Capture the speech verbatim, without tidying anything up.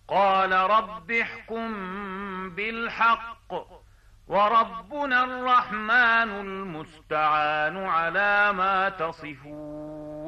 قال رب احكم بالحق وربنا الرحمن المستعان على ما تصفون.